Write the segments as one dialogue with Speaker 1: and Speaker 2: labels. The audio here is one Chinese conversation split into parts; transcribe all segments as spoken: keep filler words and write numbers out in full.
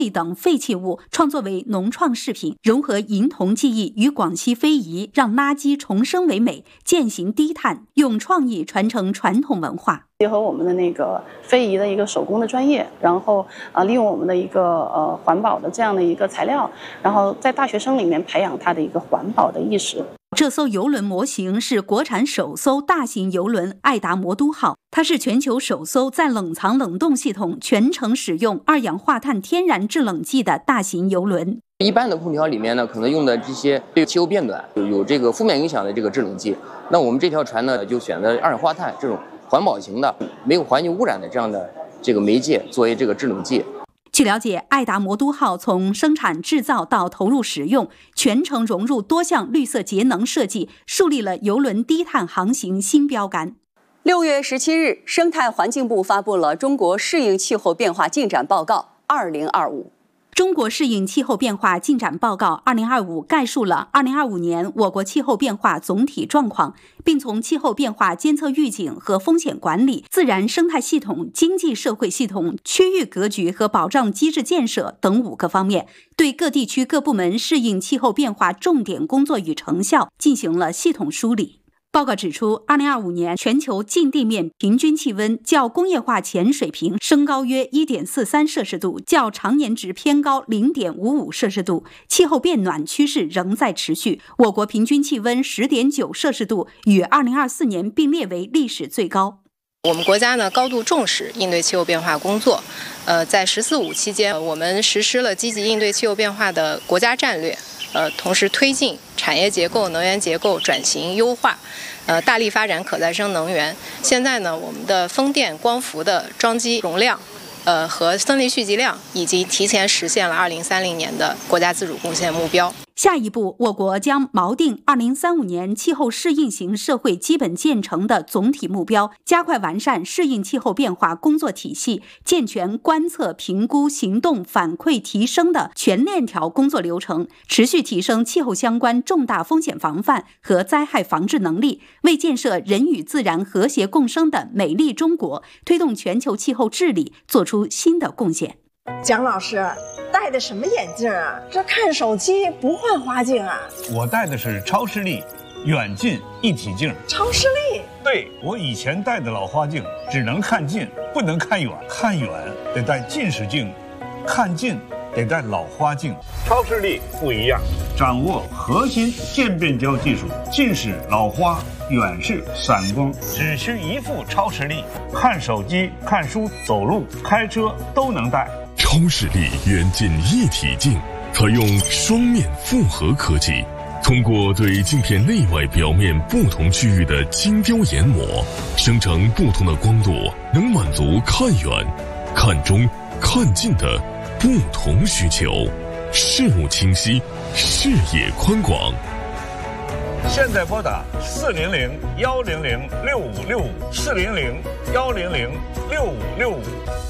Speaker 1: 等废弃物创作为农创饰品，融合银铜技艺与广西非遗，让垃圾重生为美，践行低碳，用创意传承传统文化。
Speaker 2: 结合我们的那个非遗的一个手工的专业，然后啊利用我们的一个呃环保的这样的一个材料，然后在大学生里面培养他的一个环保的意识。
Speaker 1: 这艘邮轮模型是国产首艘大型邮轮爱达魔都号，它是全球首艘在冷藏冷冻系统全程使用二氧化碳天然制冷剂的大型邮轮。
Speaker 3: 一般的空调里面呢，可能用的这些对气候变暖有有这个负面影响的这个制冷剂，那我们这条船呢，就选择二氧化碳这种环保型的、没有环境污染的这样的这个媒介作为这个制冷剂。
Speaker 1: 据了解，爱达魔都号从生产制造到投入使用，全程融入多项绿色节能设计，树立了邮轮低碳航行新标杆。
Speaker 4: 六月十七日，生态环境部发布了《中国适应气候变化进展报告二零二五》。
Speaker 1: 中国适应气候变化进展报告二零二五概述了二零二五年我国气候变化总体状况，并从气候变化监测预警和风险管理、自然生态系统、经济社会系统、区域格局和保障机制建设等五个方面，对各地区各部门适应气候变化重点工作与成效进行了系统梳理。报告指出，二零二五年全球近地面平均气温较工业化前水平升高约 一点四三摄氏度，较常年值偏高 零点五五摄氏度，气候变暖趋势仍在持续。我国平均气温 十点九摄氏度，与二零二四年并列为历史最高。
Speaker 5: 我们国家呢高度重视应对气候变化工作，呃，在“十四五”期间，我们实施了积极应对气候变化的国家战略，呃，同时推进产业结构、能源结构转型优化，呃，大力发展可再生能源。现在呢，我们的风电、光伏的装机容量，呃，和森林蓄积量已经提前实现了二零三零年的国家自主贡献目标。
Speaker 1: 下一步，我国将锚定二零三五年气候适应型社会基本建成的总体目标，加快完善适应气候变化工作体系，健全观测、评估、行动、反馈、提升的全链条工作流程，持续提升气候相关重大风险防范和灾害防治能力，为建设人与自然和谐共生的美丽中国，推动全球气候治理做出新的贡献。
Speaker 6: 蒋老师戴的什么眼镜啊？这看手机不换花镜啊？
Speaker 7: 我戴的是超视力远近一体镜。
Speaker 6: 超视力？
Speaker 7: 对，我以前戴的老花镜只能看近，不能看远，看远得戴近视镜，看近得戴老花镜。超视力不一样，掌握核心渐变焦技术，近视、老花、远视、散光，只需一副超视力，看手机、看书、走路、开车都能戴。
Speaker 8: 超视力远近一体镜采用双面复合科技，通过对镜片内外表面不同区域的精雕研磨，生成不同的光度，能满足看远、看中、看近的不同需求，视物清晰，视野宽广。
Speaker 7: 现在拨打四零零幺零零六五六五四零零幺零零六五六五。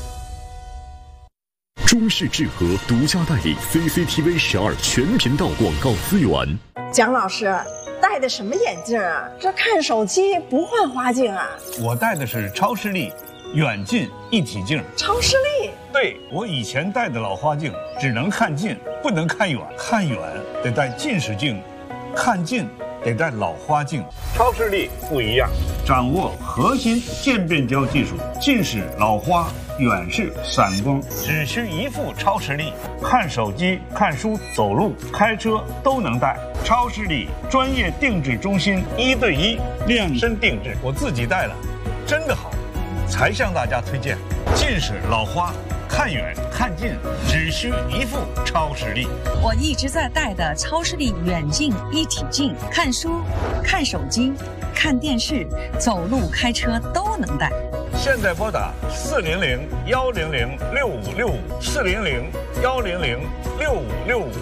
Speaker 8: 中视智和独家代理 C C T V 十二全频道广告资源。
Speaker 6: 蒋老师戴的什么眼镜啊？这看手机不换花镜啊？
Speaker 7: 我戴的是超视力远近一体镜。
Speaker 6: 超视力？
Speaker 7: 对，我以前戴的老花镜只能看近，不能看远，看远得戴近视镜，看近得戴老花镜。超视力不一样，掌握核心渐变焦技术，近视、老花、远视、散光，只需一副超视力，看手机、看书、走路、开车都能戴。超视力专业定制中心，一对一量身定制，我自己戴了，真的好，才向大家推荐。近视、老花、看远看近，只需一副超视力。
Speaker 9: 我一直在戴的超视力远近一体镜，看书、看手机、看电视、走路、开车都能戴。
Speaker 7: 现在拨打四零零幺零零六五六五四零零幺零零六五六五。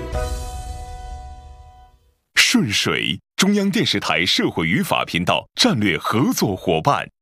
Speaker 8: 顺水，中央电视台社会与法频道战略合作伙伴。